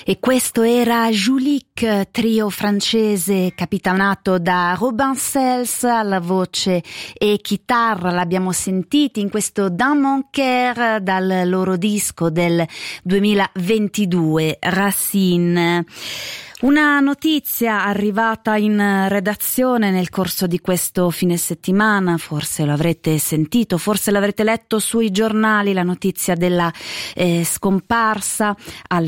E questo era Julique, trio francese capitanato da Robin Sels alla voce e chitarra. L'abbiamo sentiti in questo Dans mon cœur dal loro disco del 2022, Racine. Una notizia arrivata in redazione nel corso di questo fine settimana, forse lo avrete sentito, forse l'avrete letto sui giornali, la notizia della scomparsa alle